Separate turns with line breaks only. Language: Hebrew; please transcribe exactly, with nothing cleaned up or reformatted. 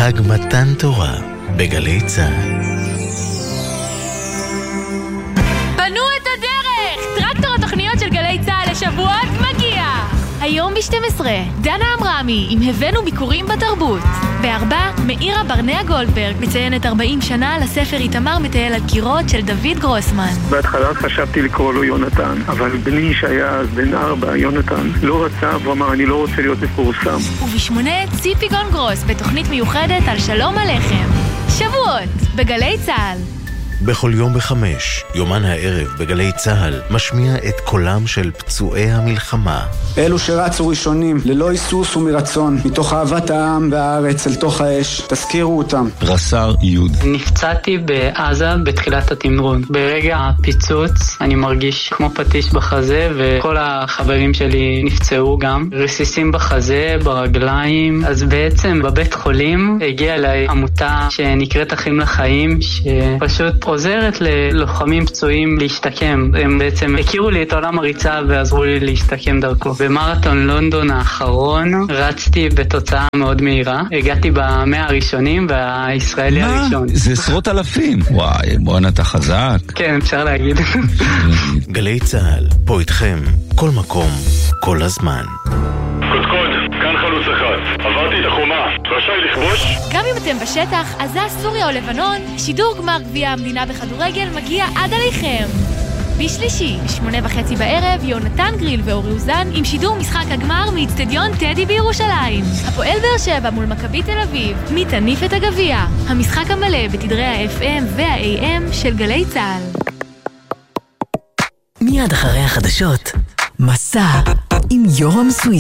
חג מתן תורה בגלי צהל.
פנו את הדרך! טרקטור התוכניות של גלי צהל לשבועות מגיע! היום ב-שתים עשרה, דנה אמרמי עם הבאנו ביקורים בתרבות. בארבע, מאירה ברנע גולדברג מציינת ארבעים שנה לספר איתמר מטייל על קירות של דוד גרוסמן.
בהתחלה חשבתי לקרוא לו יונתן, אבל בני שהיה אז בן ארבע, יונתן, לא רצה ואמר אני לא רוצה להיות מפורסם.
ובשמונה, ציפי גונגרוס בתוכנית מיוחדת על שלום הלחם. שבועות בגלי צהל.
בכל יום בחמש, יומן הערב בגלי צהל, משמיע את קולם של פצועי המלחמה.
אלו שרצו ראשונים, ללא היסוס ומרצון, מתוך אהבת העם והארץ אל תוך האש, תזכירו אותם.
רס"ר יוד.
נפצעתי בעזה בתחילת התמרון. ברגע הפיצוץ אני מרגיש כמו פטיש בחזה, וכל החברים שלי נפצעו גם. רסיסים בחזה, ברגליים. אז בעצם בבית חולים הגיעה אליי עמותה שנקראת אחים לחיים, שפשוט עוזרת ללוחמים פצועים להשתקם. הם בעצם הכירו לי את עולם הריצה ועזרו לי להשתקם דרכו. במרתון לונדון האחרון רצתי בתוצאה מאוד מהירה. הגעתי במאה הראשונים והישראלי
מה?
הראשון.
זה עשרות אלפים. וואי, בואנה אתה חזק.
כן, אפשר להגיד.
גלי צהל, פה איתכם, כל מקום, כל הזמן.
קודקוד, כאן חלוץ אחד. עברתי את החומה, רשאי לכבוש?
גם אם אתם בשטח, עזה, סוריה או לבנון, שידור גמר גביע המדינה בכדורגל מגיע עד עליכם. בשלישי, בשמונה וחצי בערב, יונתן גריל ואורי אוזן עם שידור משחק הגמר מאצטדיון טדי בירושלים. הפועל באר שבע מול מכבי תל אביב, מי תניף את הגביע. המשחק המלא בתדרי ה-אף אם וה-איי אם של גלי צהל.
מיד אחרי החדשות, מסע עם יורם סוויסה.